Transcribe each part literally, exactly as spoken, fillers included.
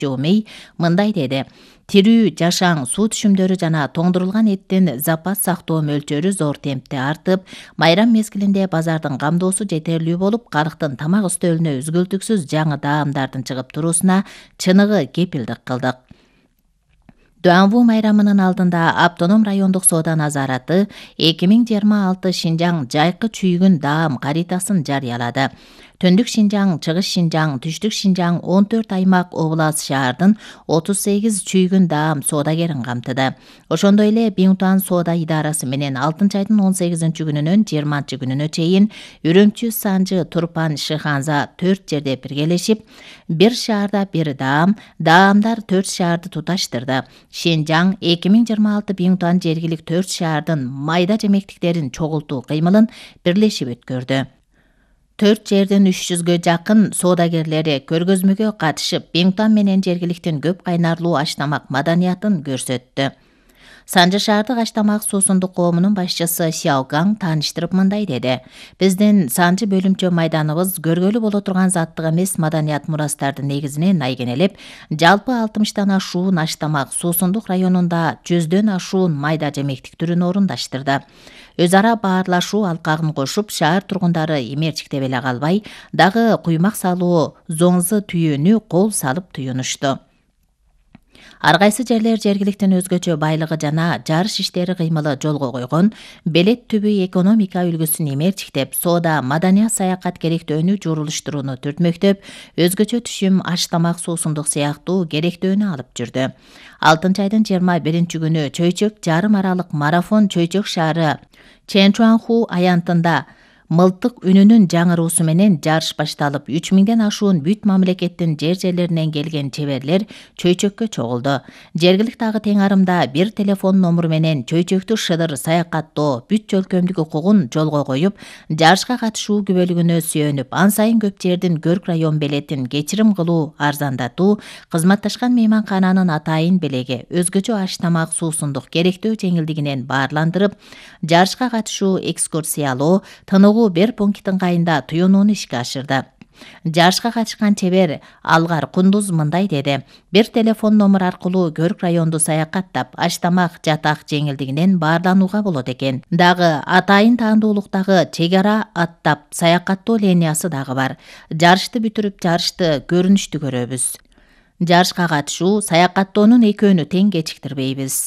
Жомей мындай деди. Тирүү, жашаң суу түшүмдөрү жана тоңдурулган эттин запас сактоо мөлчөрү зор темпте артып, майрам мезгилинде базардын камдоосу жетерлүү болуп, калктын тамак үстөлүнө үзгүлтүксүз жаңы даамдардын чыгып туруусуна чыныгы кепилдик кылдык. Дуанву майрамынын алдында Автоном райондук соода назараты эки миң жыйырма алты Шинжаң жайкы чүйгүн даам каритасын жарыялады. Төндүк Шинжаң, Чыгыш Шинжаң, Түштүк Шинжаң он төрт аймак облас шаардын отуз сегиз чүйгүн даам соодагерин камтыды. Ошондой эле Биңтуан соода идарасы менен алтынчы айдын он сегизинчи күнүнөн жыйырманчы күнүнө чейин Үрөмчү, Санжы, Турпан, Шыханза төрт жерде биргелешип, бир шаарда бир даам, даамдар төрт шаарды туташтырды. Шинжаң эки миң жыйырма алты Биңтуан жергилик төрт шаардын майда жемектиктерин чогултуу кыймылын бирлешип өткөрдү. төрт жердин үч жүзгө жакын соодагерлери көргөзмөгө катышып, Биңтуан менен жергиликтин көп кайнарлуу аштамак маданиятын көрсөттү. Санжы шаардык аштамак суусундук коомунун башчысы Сяогаң тааныштырып мындай деди. Биздин Санжы бөлүмчө майданыбыз көргөлү боло турган заттык эмес маданият мурастардын негизине найгенелеп, жалпы алтымыштан ашуун аштамак суусундук районунда жүздөн ашуун майда жемектик түрүн орундаштырды. Өз ара баарлашуу алкагын кошуп, шаар тургундары эмерчиктеп эле калбай, дагы куймак салуу зоңзы түйүүнү кол салып туюнушту. Ар кайсы жерлер жергиликтин өзгөчө байлыгы жана жарыш иштери кыймылы жолго койгон, белет түбү экономика үлгүсүн эмерчиктеп, соода, маданият, саякат керектөөнү журулуштурууну түртмөктөп, өзгөчө түшүм, аштамак, суусундук сыяктуу керектөөнү алып жүрдү. алтынчы айдын жыйырма биринчи күнү Чөйчөк жарым аралык марафон Чөйчөк шаары Чэнчуанху аянтында мылтык үнүнүн жаңыруусу менен жарыш башталып, үч миңден ашуун бүт мамлекеттин жер жерлеринен келген чеберлер Чөйчөккө чогулду. Жергиликти дагы тең арымда бир телефон номуру менен Чөйчөктү шыдыр саякаттоо бүт жөлкөмдүк укугун жолго коюп, жарышка катышуу күбөлүгүнө сүйөнүп, ан сайын көп жердин көрк район белетин кечирим кылуу, арзандатуу, кызматташкан мейманкананын атайын белеги, өзгөчө аштамак суусундук керектөө жеңилдигинен баарландырып, жарышка катышуу, экскурсиялоо, тыныгуу бер пункттин кайында туюнууну ишке ашырды. Жарышка катышкан чебер Алгар Кундуз мындай деди. Бир телефон номер аркылуу көрк районду саякаттап, аштамак, жатак жеңилдигинен баарланууга болот экен. Дагы атайын таандуулуктагы чек ара аттап саякаттоо линиясы дагы бар. Жарышты бүтүрүп, жарышты көрүнүштүү көрөбүз. Жарышка катышуу, саякаттоонун экөөнү тең кечиктирбейбиз.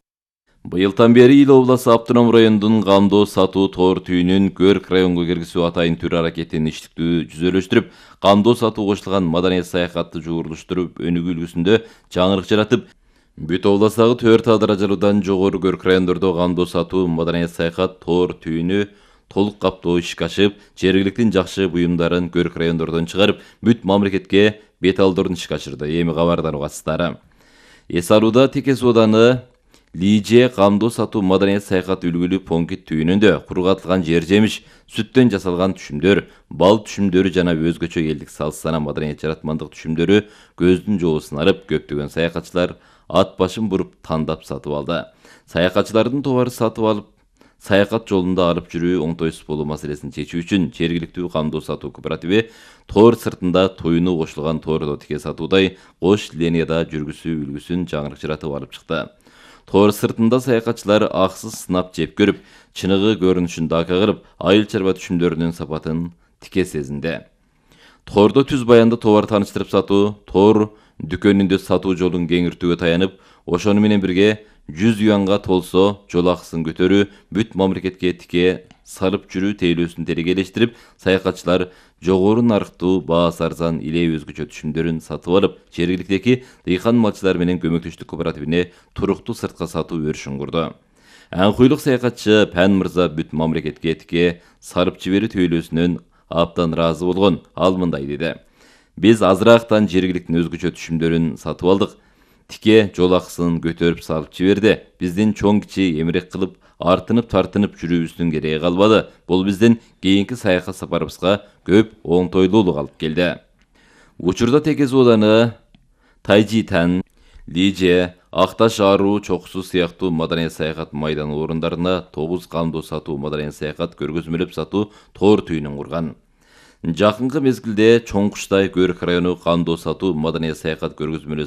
Быйылдан бери Ил обласы Автоном районунун камдоо сатуу тоор түйүнүн көрк районго киргизүү атайын түр аракетин иштиктүү жүзөлөштүрүп, камдоо сатуу кошулган маданият саякатты жуурулуштуруп, өнүгүү үлгүсүндө жаңырык жаратып, бүт областагы төрт А даражалуудан жогору көрк райондордо камдоо сатуу маданият саякат тоор түйүнү толук каптоо ишке ашып, жергиликтин жакшы буюмдарын көрк райондордон чыгарып, бүт мамлекетке бет алдырууну ишке ашырды. Эми кабардар угасыздар. Эс алууда Теке сооданы Лиже камдоо сатуу маданият саякат үлгүлүү пункт түйүнүндө кургатылган жер жемиш, сүттөн жасалган түшүмдөр, бал түшүмдөрү жана өзгөчө элдик салт-сана маданият жаратмандык түшүмдөрү көздүн жоосун арып, көптөгөн саякатчылар ат башын буруп тандап сатып алды. Саякатчылардын тобары сатып алып, саякат жолунда алып жүрүү оңтойсуз болуу маселесин чечүү үчүн жергиликтүү камдоо сатуу кооперативи тоор сыртында туюну кошулган тоордо тике сатуудай кош линияда жүргүзүү үлгүсүн жаңырык жаратып алып чыкты. Тоор сыртында саякатчылар аксыз сынап жеп көрүп, чыныгы көрүнүшүн дака кылып, айыл чарба түшүмдөрүнүн сапатын тике сезинди. Тоордо түз баянды товар тааныштырып сатуу, тоор дүкөнүндө сатуу жолун кеңиртүүгө таянып, ошону менен бирге жүз юанга толсо жол акысын көтөрүү, бүт мамлекетке тике сарып жүрүү тейлөөсүн телегелештирип, саякатчылар жогору нарыктуу, баасы арзан иле өзгөчө түшүмдөрүн сатып алып, жергиликтеги дыйкан малчылар менен көмөктөштүк кооперативине туруктуу сыртка сатуу өрүшүн курду. Аңкуйлук саякатчы Пән мырза бүт мамлекетке тике сарып жиберүү тейлөөсүнөн абдан ыраазы болгон. Ал мындай деди. Биз азыраактан жергиликтин өзгөчө түшүмдөрүн сатып алдык. Тике жол акысын көтөрүп салып жиберди. Биздин чоң кичи эмерек кылып, артынып тартынып жүрүүбүздүн кереги калбады. Бул биздин кийинки саякат сапарыбызга көп оңтойлуулук алып келди. Учурда Теке сооданы Тайжитан, Лиже, Акташ Аруу чокусу сыяктуу маданият саякат майдан орундарына тогуз камдоо сатуу маданият саякат көргөзмөлөп сатуу тоор түйүнүн курган. Жакынкы мезгилде Чоң Куштай Көрк району кандоо сатуу маданий саякат көргөзмөлү